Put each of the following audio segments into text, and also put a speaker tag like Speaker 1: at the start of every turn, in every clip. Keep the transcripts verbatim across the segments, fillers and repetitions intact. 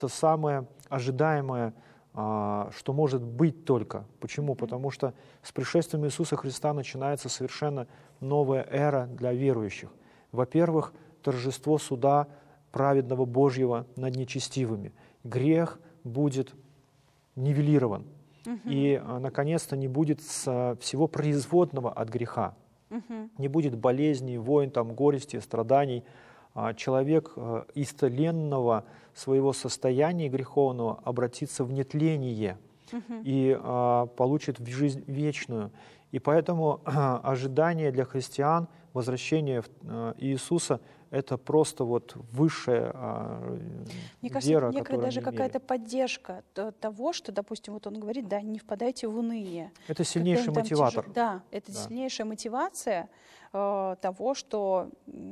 Speaker 1: Это самое ожидаемое, а, что может быть только. Почему? Потому что с пришествием Иисуса Христа начинается совершенно новая эра для верующих. Во-первых, торжество суда праведного Божьего над нечестивыми. Грех будет нивелирован. Uh-huh. И, а, наконец-то, не будет с, всего производного от греха. Uh-huh. Не будет болезней, войн, там, горести, страданий. А, человек а, из тленного своего состояния греховного обратится в нетление uh-huh. и а, получит жизнь вечную. И поэтому а, ожидание для христиан возвращения а, Иисуса — это просто вот высшая а,
Speaker 2: Мне кажется,
Speaker 1: вера,
Speaker 2: это некая даже какая-то
Speaker 1: имели.
Speaker 2: поддержка того, что, допустим, вот он говорит, да, не впадайте в уныние.
Speaker 1: Это сильнейший мотиватор.
Speaker 2: Тяж... Да, это
Speaker 1: да.
Speaker 2: сильнейшая мотивация э, того, что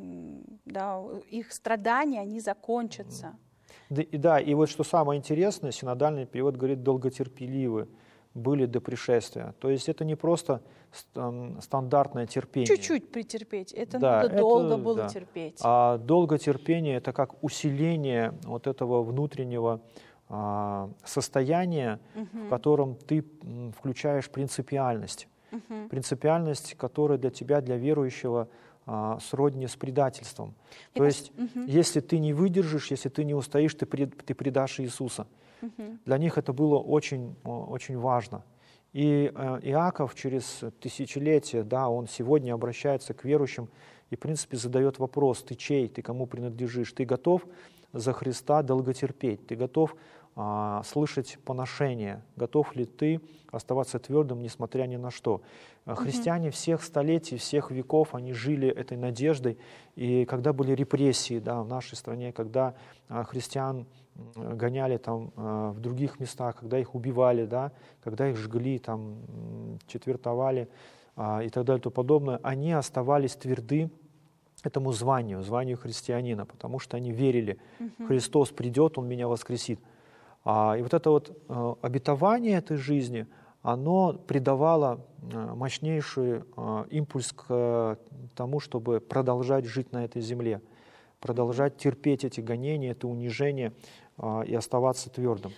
Speaker 2: да, их страдания, они закончатся.
Speaker 1: Да, и, да, и вот что самое интересное, синодальный перевод говорит «долготерпеливы были до пришествия». То есть это не просто стандартное терпение.
Speaker 2: Чуть-чуть претерпеть, это
Speaker 1: да,
Speaker 2: надо долго
Speaker 1: это,
Speaker 2: было
Speaker 1: да.
Speaker 2: терпеть.
Speaker 1: А долготерпение — это как усиление вот этого внутреннего а, состояния, угу. в котором ты включаешь принципиальность. Угу. Принципиальность, которая для тебя, для верующего, а, сродни с предательством. Мне То кажется, есть, угу. если ты не выдержишь, если ты не устоишь, ты, пред, ты предашь Иисуса. Угу. Для них это было очень, очень важно. И э, Иаков через тысячелетия, да, он сегодня обращается к верующим и, в принципе, задает вопрос: ты чей, ты кому принадлежишь, ты готов за Христа долготерпеть, ты готов э, слышать поношение, готов ли ты оставаться твердым, несмотря ни на что. Mm-hmm. Христиане всех столетий, всех веков, они жили этой надеждой, и когда были репрессии, да, в нашей стране, когда э, христиан гоняли там э, в других местах, когда их убивали, да, когда их жгли, там, четвертовали э, и так далее и тому подобное, они оставались тверды этому званию, званию христианина, потому что они верили, угу. Христос придет, Он меня воскресит. А, и вот это вот э, обетование этой жизни, оно придавало э, мощнейший э, импульс к э, тому, чтобы продолжать жить на этой земле, продолжать терпеть эти гонения, это унижение, и оставаться твердым.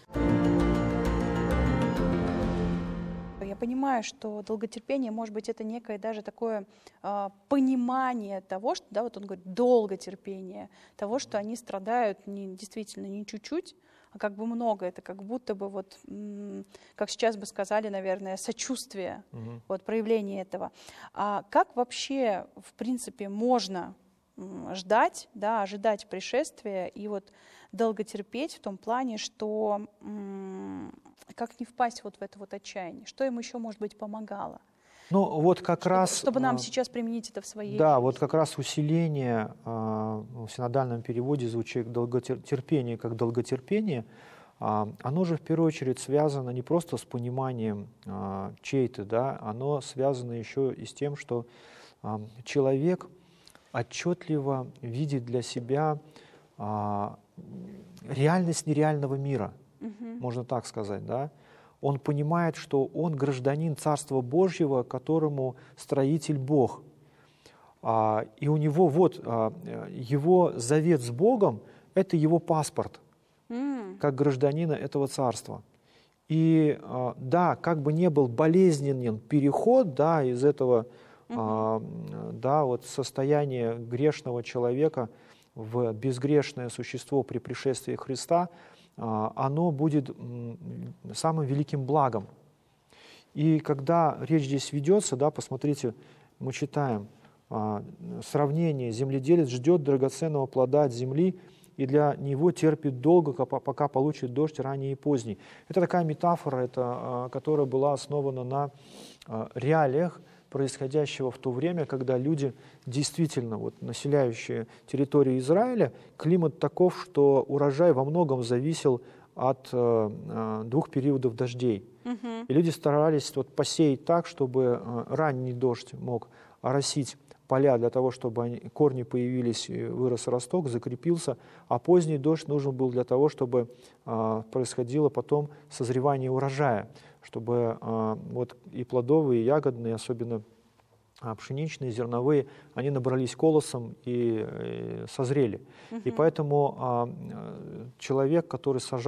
Speaker 2: Я понимаю, что долготерпение, может быть, это некое даже такое э, понимание того, что, да, вот он говорит, долготерпение, того, что они страдают не, действительно не чуть-чуть, а как бы много. Это как будто бы, вот, м, как сейчас бы сказали, наверное, сочувствие, угу. вот, проявление этого. А как вообще, в принципе, можно ждать, да, ожидать пришествия и вот долготерпеть в том плане, что м- как не впасть вот в это вот отчаяние? Что им еще, может быть, помогало?
Speaker 1: Ну, вот как
Speaker 2: чтобы,
Speaker 1: раз...
Speaker 2: Чтобы нам сейчас применить это в своей
Speaker 1: Да,
Speaker 2: жизни.
Speaker 1: вот как раз усиление э, в синодальном переводе звучит долготерпение как долготерпение, э, оно же в первую очередь связано не просто с пониманием э, чей-то, да, оно связано еще и с тем, что э, человек отчетливо видит для себя а, реальность нереального мира, угу. можно так сказать, да. Он понимает, что он гражданин Царства Божьего, которому строитель Бог. А, и у него вот а, его завет с Богом — это его паспорт, mm. как гражданина этого царства. И а, да, как бы не был болезненен переход, да, из этого Uh-huh. а, да, вот состояние грешного человека в безгрешное существо при пришествии Христа, а, оно будет м, самым великим благом. И когда речь здесь ведется, да, посмотрите, мы читаем а, сравнение: земледелец ждет драгоценного плода от земли и для него терпит долго, пока получит дождь ранний и поздний. Это такая метафора, это, а, которая была основана на а, реалиях происходящего в то время, когда люди, действительно вот, населяющие территорию Израиля, климат таков, что урожай во многом зависел от э, двух периодов дождей. Uh-huh. И люди старались вот, посеять так, чтобы э, ранний дождь мог оросить поля для того, чтобы они, корни появились, и вырос росток, закрепился, а поздний дождь нужен был для того, чтобы э, происходило потом созревание урожая, чтобы э, вот, и плодовые, и ягодные, особенно э, пшеничные, зерновые, они набрались колосом и, и созрели. Uh-huh. И поэтому э, человек, который сажал